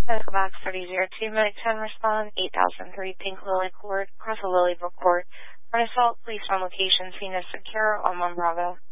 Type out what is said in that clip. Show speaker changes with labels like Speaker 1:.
Speaker 1: Medical box 3002, Medic 10, respond, 8003 Pink Lily Court, Cross Lilybrook Court. For an assault, police on location, Phoenix and Carroll on 1 Bravo.